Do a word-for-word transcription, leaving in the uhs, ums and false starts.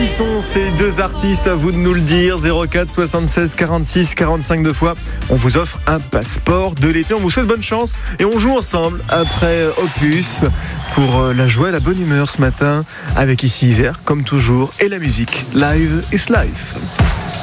sont ces deux artistes? À vous de nous le dire. zéro quatre soixante-seize quarante-six quarante-cinq deux fois. On vous offre un passeport de l'été. On vous souhaite bonne chance et on joue ensemble après Opus pour la joie et la bonne humeur ce matin avec ici Isère, comme toujours, et la musique. Live is life.